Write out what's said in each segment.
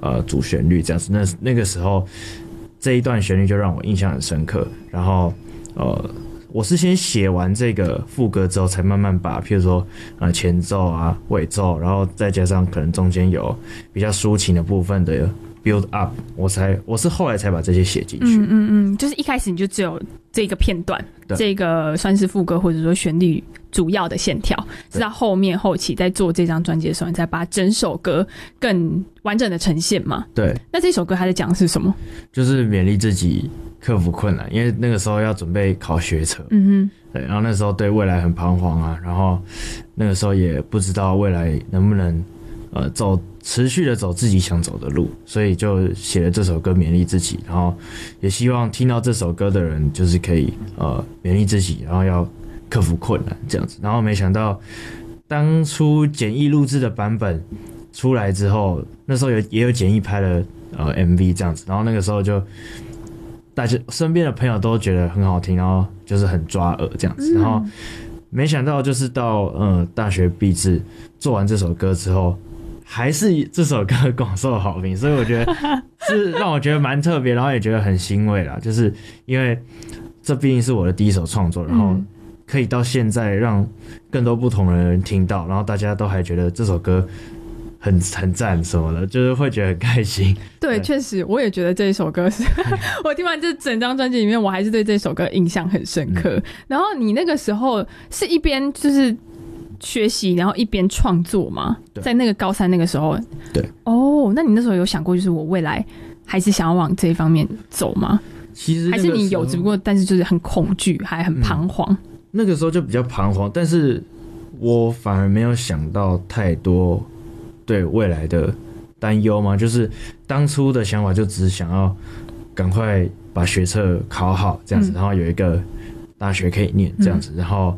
主旋律这样子。那个时候这一段旋律就让我印象很深刻。然后我是先写完这个副歌之后，才慢慢把譬如说前奏啊、尾奏，然后再加上可能中间有比较抒情的部分的 build up， 我是后来才把这些写进去。 就是一开始你就只有这个片段，这个算是副歌或者说旋律主要的线条，是到后期在做这张专辑的时候，你才把整首歌更完整的呈现嘛？对。那这首歌它在讲的是什么？就是勉励自己克服困难，因为那个时候要准备考学测，对，然后那时候对未来很彷徨啊，然后那个时候也不知道未来能不能持续的走自己想走的路，所以就写了这首歌勉励自己，然后也希望听到这首歌的人就是可以勉励自己，然后要克服困难这样子。然后没想到当初简易录制的版本出来之后，那时候也有简易拍了MV 这样子，然后那个时候就大家身边的朋友都觉得很好听，然后就是很抓耳这样子。然后没想到就是到大学毕制做完这首歌之后，还是这首歌广受好评，所以我觉得是让我觉得蛮特别，然后也觉得很欣慰啦。就是因为这毕竟是我的第一首创作，然后可以到现在让更多不同的人听到，然后大家都还觉得这首歌很赞什么的，就是会觉得很开心。对，确实我也觉得这一首歌是我听完这整张专辑里面，我还是对这首歌印象很深刻。然后你那个时候是一边就是学习，然后一边创作吗？在那个高三那个时候。对。那你那时候有想过就是我未来还是想要往这一方面走吗？其实还是你有，只不过但是就是很恐惧还很彷徨。那个时候就比较彷徨，但是我反而没有想到太多对未来的担忧嘛，就是当初的想法就只是想要赶快把学测考好这样子，然后有一个大学可以念这样子，然后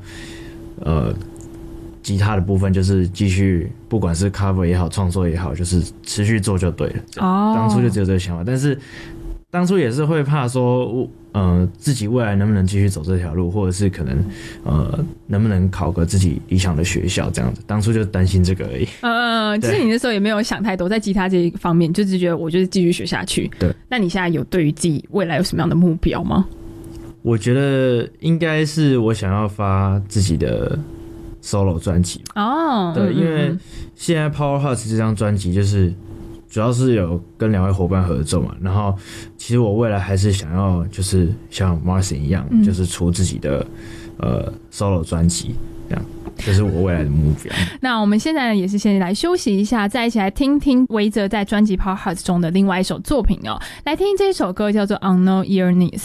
吉他的部分就是继续，不管是 cover 也好，创作也好，就是持续做就对了。当初就只有这个想法，但是当初也是会怕说，自己未来能不能继续走这条路，或者是可能能不能考个自己理想的学校这样子。当初就担心这个而已。其实你那时候也没有想太多，在吉他这一方面，就只觉得我就是继续学下去。对。那你现在有对于自己未来有什么样的目标吗？我觉得应该是我想要发自己的solo 专辑。对，因为现在 Powerhouse 这张专辑就是主要是有跟2位伙伴合作嘛，然后其实我未来还是想要就是像 Martin 一样，就是出自己的solo 专辑，这样这是我未来的目标。那我们现在也是先来休息一下，再一起来听听维泽在专辑 Powerhouse 中的另外一首作品哦。来听这首歌叫做 Unknown Earnings。